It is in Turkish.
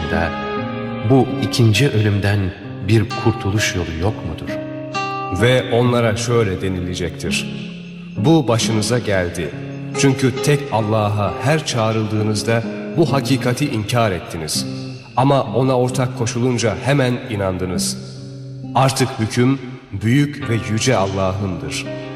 dışında bu ikinci ölümden bir kurtuluş yolu yok mudur? Ve onlara şöyle denilecektir: bu başınıza geldi. Çünkü tek Allah'a her çağrıldığınızda bu hakikati inkar ettiniz. Ama ona ortak koşulunca hemen inandınız. Artık hüküm büyük ve yüce Allah'ındır.